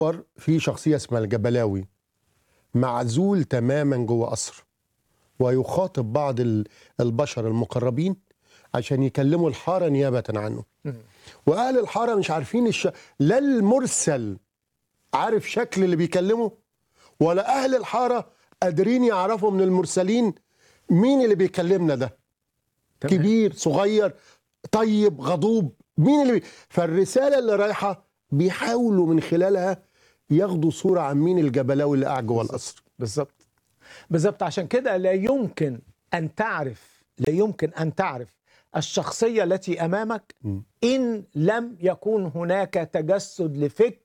في شخصية اسمها الجبلاوي، معزول تماما جوه قصر، ويخاطب بعض البشر المقربين عشان يكلموا الحارة نيابة عنه. وأهل الحارة مش عارفين لا المرسل عارف شكل اللي بيكلمه، ولا أهل الحارة قادرين يعرفوا من المرسلين مين اللي بيكلمنا ده. تمام. كبير صغير طيب غضوب، مين اللي فالرسالة اللي رايحة بيحاولوا من خلالها ياخدوا صورة عن مين الجبلاوي اللي قاعد جوه القصر. بالظبط. عشان كده لا يمكن أن تعرف الشخصية التي أمامك إن لم يكون هناك تجسد لفكر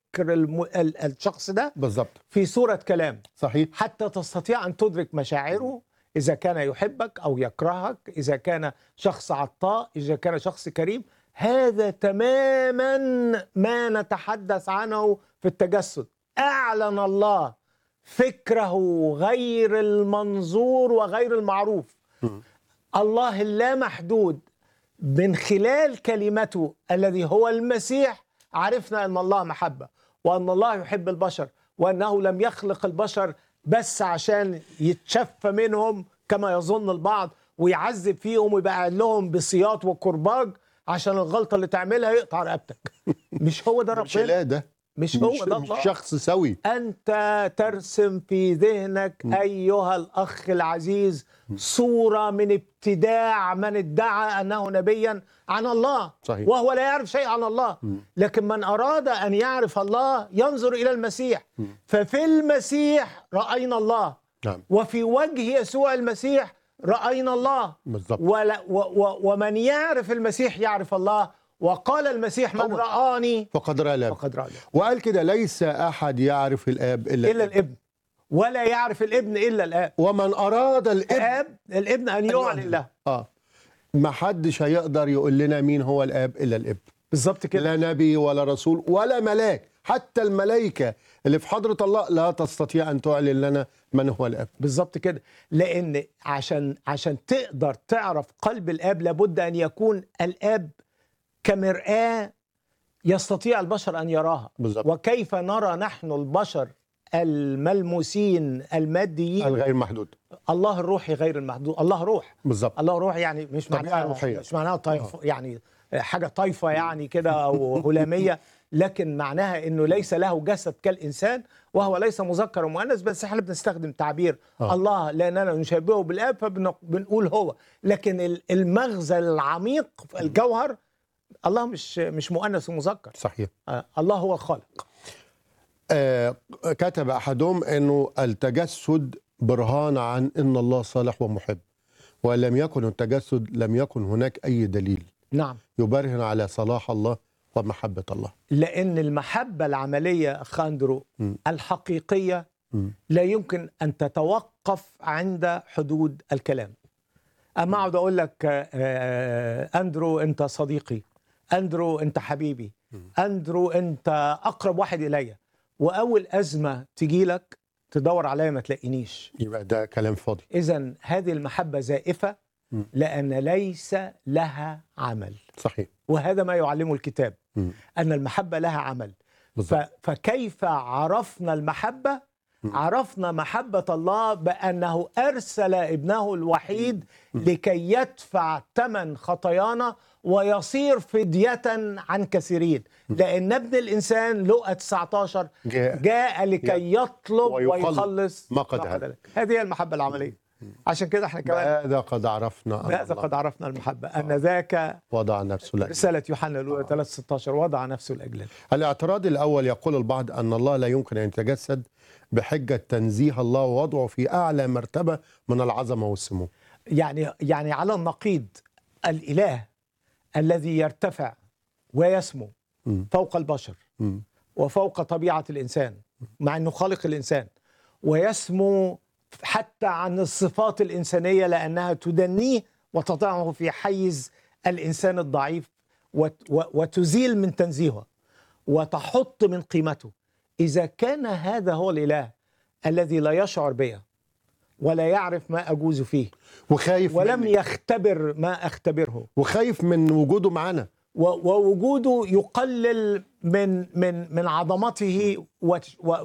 الشخص ده بالظبط في صورة كلام. صحيح. حتى تستطيع أن تدرك مشاعره، إذا كان يحبك أو يكرهك، إذا كان شخص عطاء، إذا كان شخص كريم. هذا تماما ما نتحدث عنه في التجسد. أعلن الله فكره غير المنظور وغير المعروف. الله اللامحدود من خلال كلمته الذي هو المسيح عرفنا أن الله محبة، وأن الله يحب البشر، وأنه لم يخلق البشر بس عشان يتشفى منهم كما يظن البعض ويعذب فيهم ويبقى لهم بسياط وكرباج عشان الغلطة اللي تعملها يقطع رقبتك. مش هو ده ربنا، مش هو ده الله. مش شخص سوي. أنت ترسم في ذهنك أيها الأخ العزيز صورة من ابتداع من ادعى أنه نبيا عن الله. صحيح. وهو لا يعرف شيء عن الله. لكن من أراد أن يعرف الله ينظر إلى المسيح. ففي المسيح رأينا الله. نعم. وفي وجه يسوع المسيح رأينا الله. بالضبط. ومن يعرف المسيح يعرف الله. وقال المسيح من رآني فقد رأى الآب. وقال كده ليس أحد يعرف الآب إلا الابن، ولا يعرف الابن إلا الآب، ومن أراد الابن أن يعلن له. ما حدش هيقدر يقول لنا مين هو الآب إلا الابن. بالظبط كده. لا نبي ولا رسول ولا ملاك، حتى الملائكة اللي في حضرة الله لا تستطيع أن تعلن لنا من هو الآب. بالظبط كده. لأن عشان تقدر تعرف قلب الآب لابد أن يكون الآب كمرآة يستطيع البشر أن يراها. بالزبط. وكيف نرى نحن البشر الملموسين الماديين الغير محدود؟ الله الروحي غير المحدود. الله روح. بالظبط. الله روح يعني مش معناها طيف يعني حاجة طايفة يعني كده أو هلامية، لكن معناها أنه ليس له جسد كالإنسان، وهو ليس مذكر ومؤنث، بس احنا بنستخدم تعبير الله لأننا نشبهه بالآب فبنقول هو. لكن المغزى العميق في الجوهر الله مش مؤنث ومذكر. صحيح. الله هو الخالق. كتب أحدهم أنه التجسد برهان عن أن الله صالح ومحب، ولم يكن التجسد لم يكن هناك أي دليل نعم يبرهن على صلاح الله ومحبة الله. لأن المحبة العملية أخ أندرو الحقيقية لا يمكن أن تتوقف عند حدود الكلام. أما أقعد أقول لك أندرو أنت صديقي، أندرو أنت حبيبي، أندرو أنت أقرب واحد إلي، وأول أزمة تجي لك تدور عليا ما تلاقينيش، يبقى ده كلام فاضي. إذن هذه المحبة زائفة لأن ليس لها عمل. صحيح. وهذا ما يعلمه الكتاب أن المحبة لها عمل. فكيف عرفنا المحبة؟ عرفنا محبة الله بأنه أرسل ابنه الوحيد لكي يدفع ثمن خطايانا ويصير فدية عن كثيرين. لأن ابن الإنسان لقى 19 جاء لكي يطلب ويخلص ما قد هلك. هذه هي المحبة العملية. عشان كده احنا كمان ماذا قد عرفنا المحبة أن ذاك وضع نفسه لأجل. رسالة يوحنا الأولى 3:16 وضع نفسه لأجلنا. الاعتراض الأول يقول البعض أن الله لا يمكن أن يتجسد بحجة تنزيه الله ووضعه في أعلى مرتبة من العظمة والسمو. يعني على النقيض الإله الذي يرتفع ويسمو فوق البشر وفوق طبيعة الإنسان، مع أنه خالق الإنسان، ويسمو حتى عن الصفات الإنسانية لأنها تدنيه وتضعه في حيز الإنسان الضعيف وتزيل من تنزيهه وتحط من قيمته. إذا كان هذا هو الإله الذي لا يشعر بي ولا يعرف ما أجوز فيه وخايف ولم يختبر ما أختبره وخايف من وجوده معنا ووجوده يقلل من عظمته